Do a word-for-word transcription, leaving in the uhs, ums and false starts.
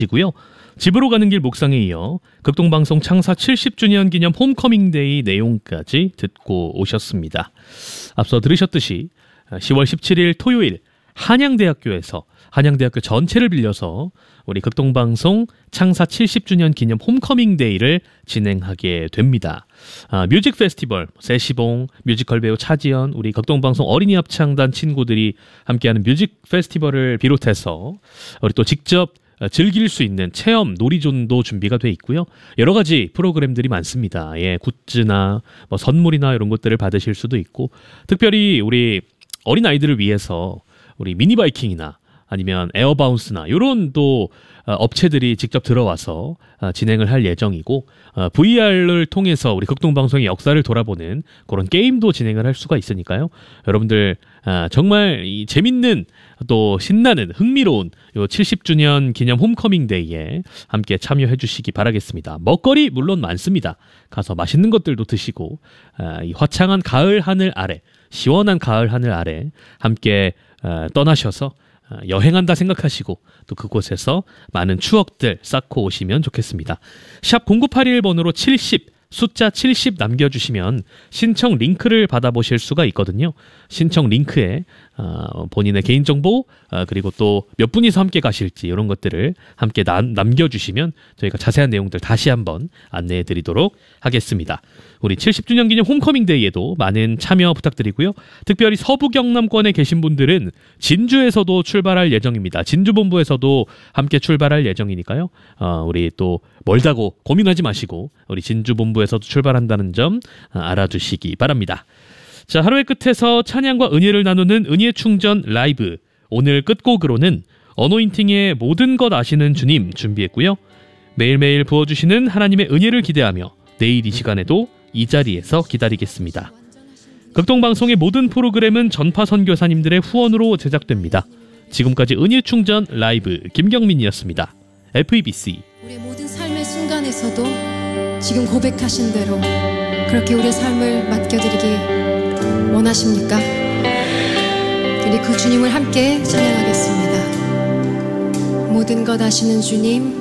이고요. 집으로 가는 길 묵상에 이어 극동방송 창사 칠십 주년 기념 홈커밍데이 내용까지 듣고 오셨습니다. 앞서 들으셨듯이 시월 십칠일 토요일 한양대학교에서 한양대학교 전체를 빌려서 우리 극동방송 창사 칠십 주년 기념 홈커밍데이를 진행하게 됩니다. 아, 뮤직 페스티벌, 세시봉, 뮤지컬 배우 차지연, 우리 극동방송 어린이 합창단 친구들이 함께하는 뮤직 페스티벌을 비롯해서 우리 또 직접 즐길 수 있는 체험 놀이존도 준비가 돼 있고요. 여러 가지 프로그램들이 많습니다. 예, 굿즈나 뭐 선물이나 이런 것들을 받으실 수도 있고, 특별히 우리 어린 아이들을 위해서 우리 미니바이킹이나 아니면 에어바운스나 이런 또 업체들이 직접 들어와서 진행을 할 예정이고, 브이알을 통해서 우리 극동방송의 역사를 돌아보는 그런 게임도 진행을 할 수가 있으니까요. 여러분들 정말 이 재밌는 또 신나는 흥미로운 요 칠십 주년 기념 홈커밍데이에 함께 참여해 주시기 바라겠습니다. 먹거리 물론 많습니다. 가서 맛있는 것들도 드시고 이 화창한 가을 하늘 아래, 시원한 가을 하늘 아래 함께 떠나셔서 여행한다 생각하시고 또 그곳에서 많은 추억들 쌓고 오시면 좋겠습니다. 샵 공구팔일 번으로 칠십 숫자 칠십 남겨주시면 신청 링크를 받아보실 수가 있거든요. 신청 링크에 어, 본인의 개인정보 어, 그리고 또 몇 분이서 함께 가실지 이런 것들을 함께 나, 남겨주시면 저희가 자세한 내용들 다시 한번 안내해 드리도록 하겠습니다. 우리 칠십 주년 기념 홈커밍데이에도 많은 참여 부탁드리고요. 특별히 서부 경남권에 계신 분들은 진주에서도 출발할 예정입니다. 진주본부에서도 함께 출발할 예정이니까요. 어, 우리 또 멀다고 고민하지 마시고 우리 진주본부에서도 출발한다는 점 알아주시기 바랍니다. 자, 하루의 끝에서 찬양과 은혜를 나누는 은혜 충전 라이브, 오늘 끝곡으로는 어노인팅의 모든 것 아시는 주님 준비했고요. 매일매일 부어주시는 하나님의 은혜를 기대하며 내일 이 시간에도 이 자리에서 기다리겠습니다. 극동방송의 모든 프로그램은 전파 선교사님들의 후원으로 제작됩니다. 지금까지 은혜 충전 라이브 김경민이었습니다. 에프이비씨. 우리의 모든 삶의 순간에서도 지금 고백하신 대로 그렇게 우리의 삶을 맡겨드리기 원하십니까? 우리 그 주님을 함께 찬양하겠습니다. 모든 것 아시는 주님,